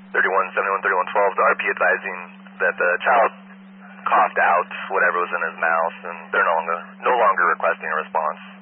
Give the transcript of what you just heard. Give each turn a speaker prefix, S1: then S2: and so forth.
S1: 3171, 3112, the RP advising that the child coughed out whatever was in his mouth, and they're no longer requesting a response.